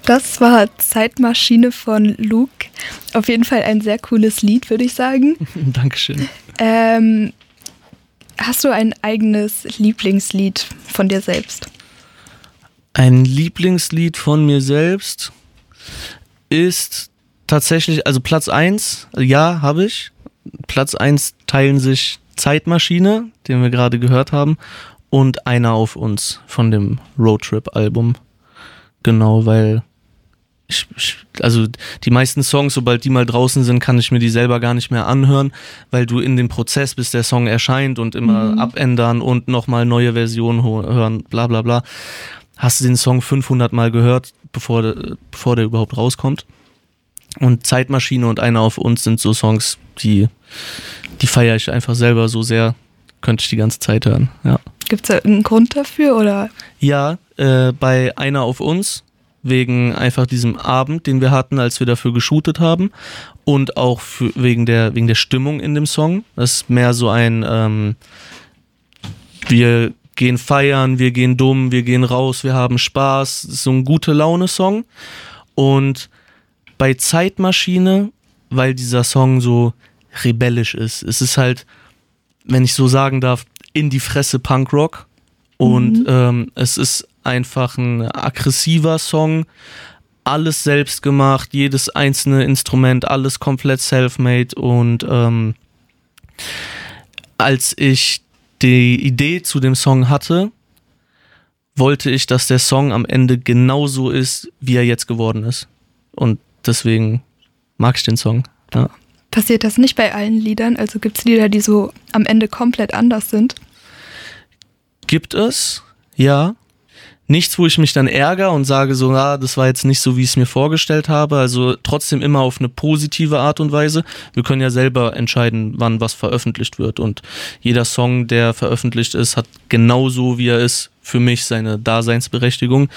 Das war Zeitmaschine von Luke. Auf jeden Fall ein sehr cooles Lied, würde ich sagen. Dankeschön. Hast du ein eigenes Lieblingslied von dir selbst? Ein Lieblingslied von mir selbst ist tatsächlich, also Platz 1, ja, habe ich. Platz 1 teilen sich Zeitmaschine, den wir gerade gehört haben, und Einer auf uns von dem Roadtrip-Album. Genau, weil also die meisten Songs, sobald die mal draußen sind, kann ich mir die selber gar nicht mehr anhören, weil du in dem Prozess, bis der Song erscheint und immer abändern und nochmal neue Versionen hören, bla bla bla, hast du den Song 500 Mal gehört, bevor der überhaupt rauskommt. Und Zeitmaschine und Einer auf uns sind so Songs, die feiere ich einfach selber so sehr, könnte ich die ganze Zeit hören. Ja. Gibt es da einen Grund dafür, oder? Ja, bei Einer auf uns, wegen einfach diesem Abend, den wir hatten, als wir dafür geshootet haben, und auch wegen der Stimmung in dem Song. Das ist mehr so ein wir gehen feiern, wir gehen dumm, wir gehen raus, wir haben Spaß. Das ist so ein Gute-Laune-Song. Und bei Zeitmaschine, weil dieser Song so rebellisch ist, es ist halt, wenn ich so sagen darf, in die Fresse Punkrock. Und es ist einfach ein aggressiver Song, alles selbst gemacht, jedes einzelne Instrument, alles komplett self-made. Und als ich die Idee zu dem Song hatte, wollte ich, dass der Song am Ende genauso ist, wie er jetzt geworden ist. Und deswegen mag ich den Song. Ja. Passiert das nicht bei allen Liedern? Also gibt es Lieder, die so am Ende komplett anders sind? Gibt es, ja. Nichts, wo ich mich dann ärgere und sage so, das war jetzt nicht so, wie ich es mir vorgestellt habe. Also trotzdem immer auf eine positive Art und Weise. Wir können ja selber entscheiden, wann was veröffentlicht wird. Und jeder Song, der veröffentlicht ist, hat genauso, wie er ist, für mich seine Daseinsberechtigung.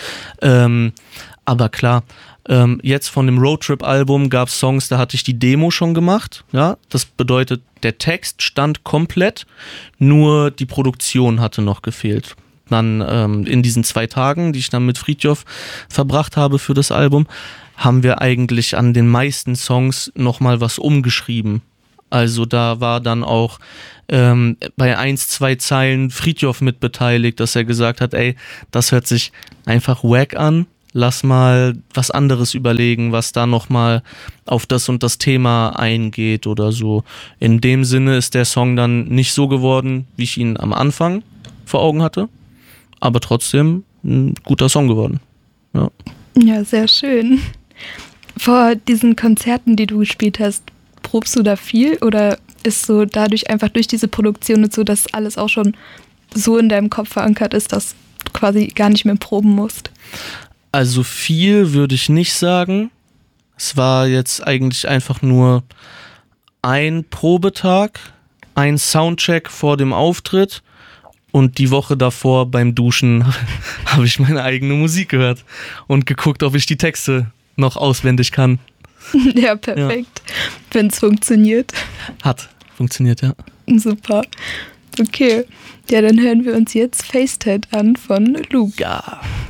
Aber klar, jetzt von dem Roadtrip-Album gab es Songs, da hatte ich die Demo schon gemacht. Ja? Das bedeutet, der Text stand komplett, nur die Produktion hatte noch gefehlt. Dann in diesen 2 Tagen, die ich dann mit Fridtjof verbracht habe für das Album, haben wir eigentlich an den meisten Songs nochmal was umgeschrieben. Also da war dann auch bei 1, 2 Zeilen Fridtjof mit beteiligt, dass er gesagt hat, ey, das hört sich einfach wack an, lass mal was anderes überlegen, was da nochmal auf das und das Thema eingeht oder so. In dem Sinne ist der Song dann nicht so geworden, wie ich ihn am Anfang vor Augen hatte. Aber trotzdem ein guter Song geworden. Ja. Ja, sehr schön. Vor diesen Konzerten, die du gespielt hast, probst du da viel oder ist so dadurch einfach durch diese Produktion und so, dass alles auch schon so in deinem Kopf verankert ist, dass du quasi gar nicht mehr proben musst? Also viel würde ich nicht sagen. Es war jetzt eigentlich einfach nur ein Probetag, ein Soundcheck vor dem Auftritt. Und die Woche davor beim Duschen habe ich meine eigene Musik gehört und geguckt, ob ich die Texte noch auswendig kann. Ja, perfekt. Ja. Wenn es funktioniert. Hat funktioniert, ja. Super. Okay. Ja, dann hören wir uns jetzt FaceTite an von Luke. Ja.